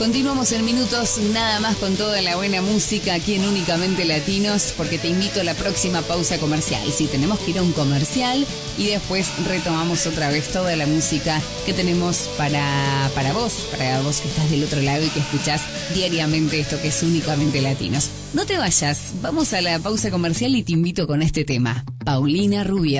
Continuamos en minutos nada más con toda la buena música aquí en Únicamente Latinos, porque te invito a la próxima pausa comercial. Sí, tenemos que ir a un comercial y después retomamos otra vez toda la música que tenemos para vos que estás del otro lado y que escuchás diariamente esto que es Únicamente Latinos. No te vayas, vamos a la pausa comercial y te invito con este tema. Paulina Rubio.